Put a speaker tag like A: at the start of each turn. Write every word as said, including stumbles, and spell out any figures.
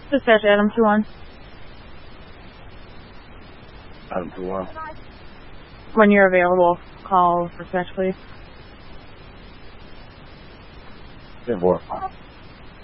A: Dispatch Adam two one.
B: Adam two one.
A: When you're available, call dispatch, please.
B: ten four.